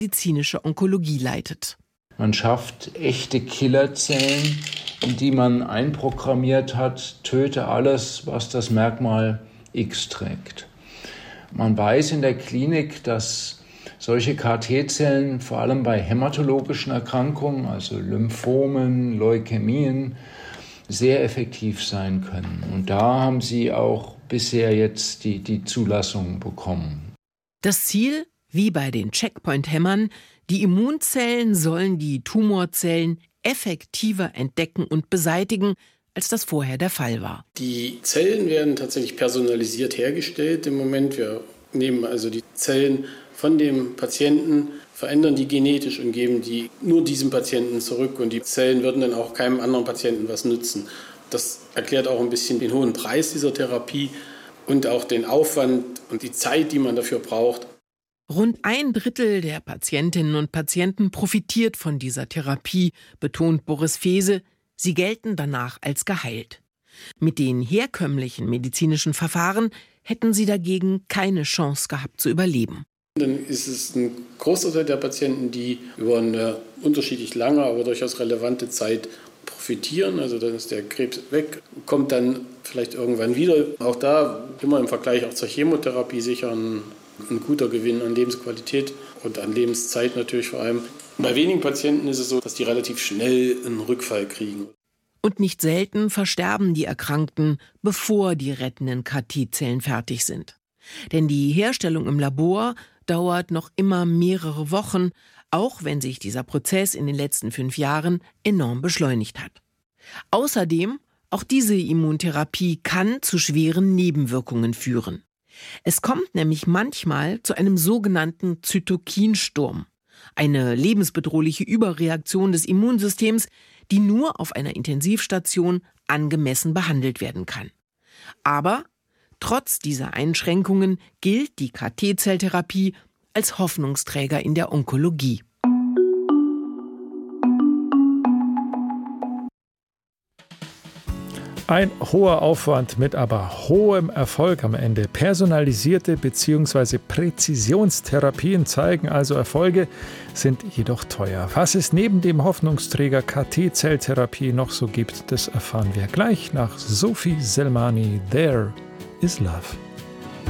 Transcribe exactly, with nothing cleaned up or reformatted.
medizinische Onkologie leitet. Man schafft echte Killerzellen, in die man einprogrammiert hat, töte alles, was das Merkmal X trägt. Man weiß in der Klinik, dass solche K T-Zellen vor allem bei hämatologischen Erkrankungen, also Lymphomen, Leukämien, sehr effektiv sein können. Und da haben sie auch bisher jetzt die, die Zulassung bekommen. Das Ziel, wie bei den Checkpoint-Hämmern, die Immunzellen sollen die Tumorzellen effektiver entdecken und beseitigen, als das vorher der Fall war. Die Zellen werden tatsächlich personalisiert hergestellt im Moment. Wir nehmen also die Zellen von dem Patienten, verändern die genetisch und geben die nur diesem Patienten zurück. Und die Zellen würden dann auch keinem anderen Patienten was nützen. Das erklärt auch ein bisschen den hohen Preis dieser Therapie und auch den Aufwand und die Zeit, die man dafür braucht. Rund ein Drittel der Patientinnen und Patienten profitiert von dieser Therapie, betont Boris Fehse. Sie gelten danach als geheilt. Mit den herkömmlichen medizinischen Verfahren hätten sie dagegen keine Chance gehabt zu überleben. Dann ist es ein Großteil der Patienten, die über eine unterschiedlich lange, aber durchaus relevante Zeit profitieren. Also dann ist der Krebs weg, kommt dann vielleicht irgendwann wieder. Auch da immer im Vergleich auch zur Chemotherapie sicher ein, ein guter Gewinn an Lebensqualität und an Lebenszeit natürlich vor allem. Bei wenigen Patienten ist es so, dass die relativ schnell einen Rückfall kriegen. Und nicht selten versterben die Erkrankten, bevor die rettenden K T-Zellen fertig sind. Denn die Herstellung im Labor dauert noch immer mehrere Wochen, auch wenn sich dieser Prozess in den letzten fünf Jahren enorm beschleunigt hat. Außerdem, auch diese Immuntherapie kann zu schweren Nebenwirkungen führen. Es kommt nämlich manchmal zu einem sogenannten Zytokinsturm, eine lebensbedrohliche Überreaktion des Immunsystems, die nur auf einer Intensivstation angemessen behandelt werden kann. Aber trotz dieser Einschränkungen gilt die K T-Zelltherapie als Hoffnungsträger in der Onkologie. Ein hoher Aufwand mit aber hohem Erfolg am Ende. Personalisierte bzw. Präzisionstherapien zeigen also Erfolge, sind jedoch teuer. Was es neben dem Hoffnungsträger K T-Zelltherapie noch so gibt, das erfahren wir gleich nach Sophie Selmani. There is Love.